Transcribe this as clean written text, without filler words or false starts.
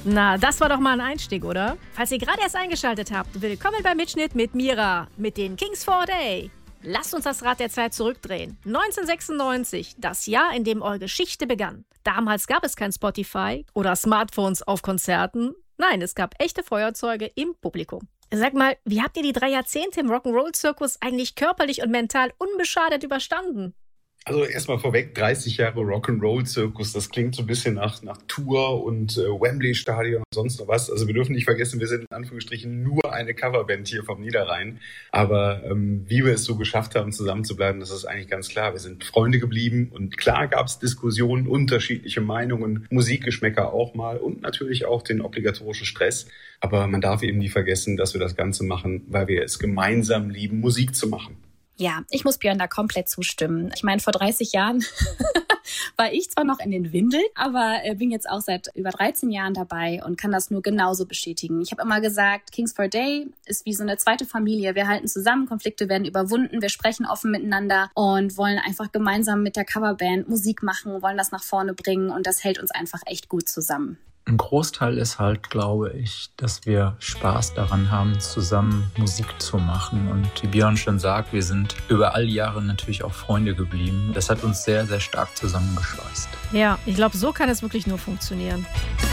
Na, das war doch mal ein Einstieg, oder? Falls ihr gerade erst eingeschaltet habt, willkommen beim Mitschnitt mit Mira, mit den Kings for a Day. Lasst uns das Rad der Zeit zurückdrehen. 1996, das Jahr, in dem eure Geschichte begann. Damals gab es kein Spotify oder Smartphones auf Konzerten. Nein, es gab echte Feuerzeuge im Publikum. Sag mal, wie habt ihr die 3 Jahrzehnte im Rock'n'Roll-Zirkus eigentlich körperlich und mental unbeschadet überstanden? Also erstmal vorweg, 30 Jahre Rock'n'Roll-Zirkus, das klingt so ein bisschen nach Tour und Wembley-Stadion und sonst noch was. Also wir dürfen nicht vergessen, wir sind in Anführungsstrichen nur eine Coverband hier vom Niederrhein. Aber wie wir es so geschafft haben, zusammen zu bleiben, das ist eigentlich ganz klar. Wir sind Freunde geblieben und klar gab es Diskussionen, unterschiedliche Meinungen, Musikgeschmäcker auch mal und natürlich auch den obligatorischen Stress. Aber man darf eben nie vergessen, dass wir das Ganze machen, weil wir es gemeinsam lieben, Musik zu machen. Ja, ich muss Björn da komplett zustimmen. Ich meine, vor 30 Jahren war ich zwar noch in den Windeln, aber bin jetzt auch seit über 13 Jahren dabei und kann das nur genauso bestätigen. Ich habe immer gesagt, Kings for a Day ist wie so eine zweite Familie. Wir halten zusammen, Konflikte werden überwunden, wir sprechen offen miteinander und wollen einfach gemeinsam mit der Coverband Musik machen, wollen das nach vorne bringen und das hält uns einfach echt gut zusammen. Ein Großteil ist halt, glaube ich, dass wir Spaß daran haben, zusammen Musik zu machen. Und wie Björn schon sagt, wir sind über all die Jahre natürlich auch Freunde geblieben. Das hat uns sehr, sehr stark zusammengeschweißt. Ja, ich glaube, so kann es wirklich nur funktionieren.